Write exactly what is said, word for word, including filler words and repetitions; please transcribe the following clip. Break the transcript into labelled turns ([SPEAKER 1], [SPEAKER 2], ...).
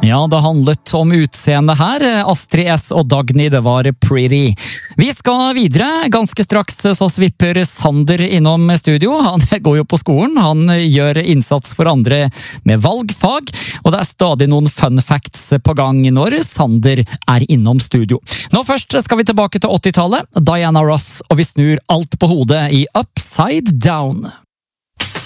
[SPEAKER 1] Ja, det handlet om utseende her. Astrid S og Dagny, det var Pretty. Vi skal videre. Ganske straks så svipper Sander innom studio. Han går jo på skolen, han gjør innsats for andre med valgfag, og det er stadig noen fun facts på gang når Sander er innom studio. Nå først skal vi tilbake til åttitallet, Diana Ross, og vi snur alt på hodet i Upside Down.